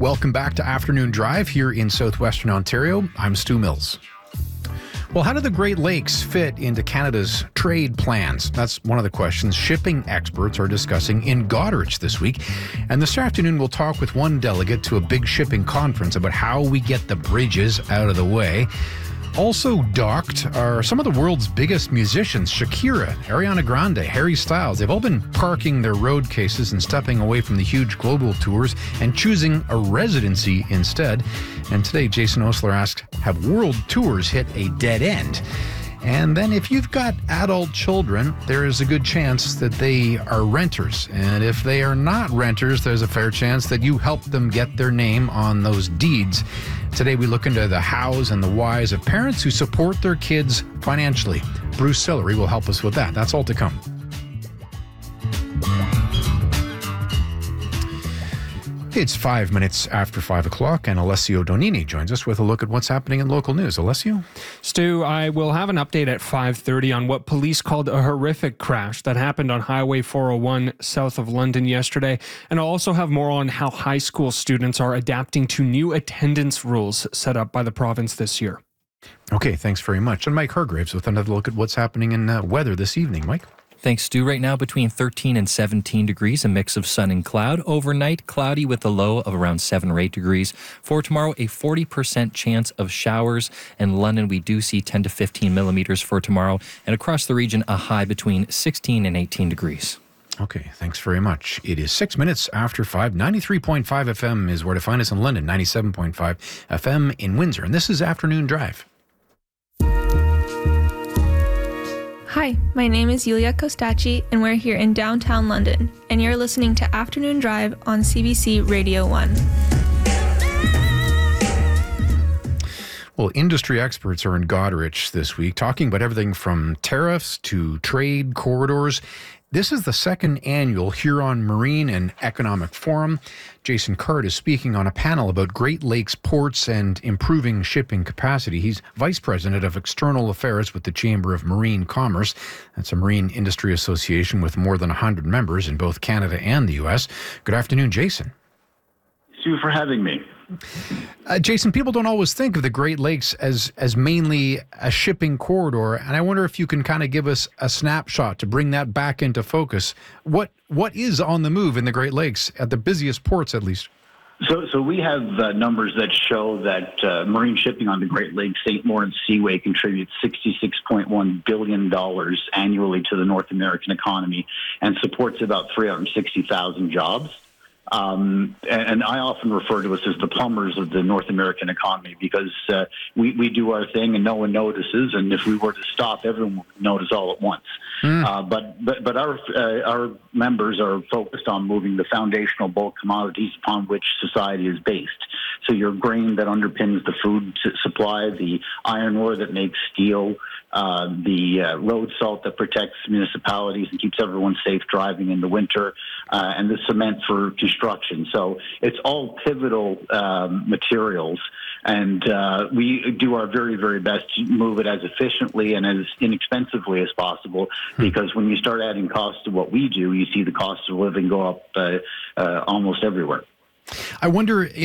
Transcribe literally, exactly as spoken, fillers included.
Welcome back to Afternoon Drive here in southwestern Ontario. I'm Stu Mills. Well, how do the Great Lakes fit into Canada's trade plans? That's one of the questions shipping experts are discussing in Goderich this week. And this afternoon, we'll talk with one delegate to a big shipping conference about how we get the bridges out of the way. Also docked are some of the world's biggest musicians, Shakira, Ariana Grande, Harry Styles. They've all been parking their road cases and stepping away from the huge global tours and choosing a residency instead. And today, Jason Osler asked, have world tours hit a dead end? And then if you've got adult children, there is a good chance that they are renters. And if they are not renters, there's a fair chance that you help them get their name on those deeds. Today we look into the hows and the whys of parents who support their kids financially. Bruce Sillery will help us with that. That's all to come. It's five minutes after five o'clock, and Alessio Donini joins us with a look at what's happening in local news. Alessio? Stu, I will have an update at five thirty on what police called a horrific crash that happened on Highway four oh one south of London yesterday. And I'll also have more on how high school students are adapting to new attendance rules set up by the province this year. Okay, thanks very much. And Mike Hargraves with another look at what's happening in uh, weather this evening. Mike? Thanks, Stu. Right now, between thirteen and seventeen degrees, a mix of sun and cloud. Overnight, cloudy with a low of around seven or eight degrees. For tomorrow, a forty percent chance of showers. In London, we do see ten to fifteen millimeters for tomorrow. And across the region, a high between sixteen and eighteen degrees. Okay, thanks very much. It is six minutes after five. ninety-three point five F M is where to find us in London, ninety-seven point five F M in Windsor. And this is Afternoon Drive. Hi, my name is Yulia Kostacci, and we're here in downtown London, and you're listening to Afternoon Drive on C B C Radio one. Well, industry experts are in Goderich this week talking about everything from tariffs to trade corridors. This is the second annual Huron Marine and Economic Forum. Jason Card is speaking on a panel about Great Lakes ports and improving shipping capacity. He's Vice President of External Affairs with the Chamber of Marine Commerce. That's a marine industry association with more than one hundred members in both Canada and the U S. Good afternoon, Jason. Thank you for having me. Uh, Jason, people don't always think of the Great Lakes as as mainly a shipping corridor, and I wonder if you can kind of give us a snapshot to bring that back into focus. What what is on the move in the Great Lakes, at the busiest ports at least? So, so we have uh, numbers that show that uh, marine shipping on the Great Lakes, Saint Lawrence Seaway contributes sixty-six point one billion dollars annually to the North American economy and supports about three hundred sixty thousand jobs. Um, and, and I often refer to us as the plumbers of the North American economy because uh, we, we do our thing and no one notices. And if we were to stop, everyone would notice all at once. Mm. Uh, but but but our uh, our members are focused on moving the foundational bulk commodities upon which society is based. So your grain that underpins the food supply, the iron ore that makes steel, uh, the uh, road salt that protects municipalities and keeps everyone safe driving in the winter, uh, and the cement for construction. So it's all pivotal um, materials. And uh, we do our very, very best to move it as efficiently and as inexpensively as possible, because when you start adding costs to what we do, you see the cost of living go up uh, uh, almost everywhere. I wonder,